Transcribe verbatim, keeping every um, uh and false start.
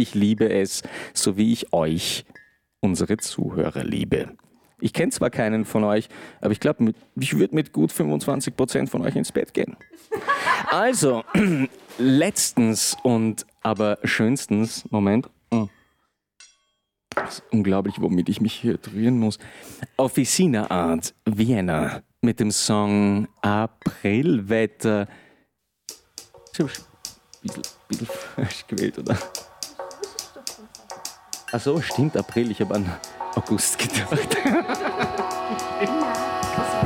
ich liebe es, so wie ich euch, unsere Zuhörer, liebe. Ich kenne zwar keinen von euch, aber ich glaube, ich würde mit gut fünfundzwanzig Prozent von euch ins Bett gehen. Also, letztens und aber schönstens, Moment. Das ist unglaublich, womit ich mich hier drehen muss. Officina Art Vienna mit dem Song Aprilwetter. Ich habe ein bisschen, bisschen falsch gewählt, oder? Ach so, stimmt, April. Ich habe an August gedacht.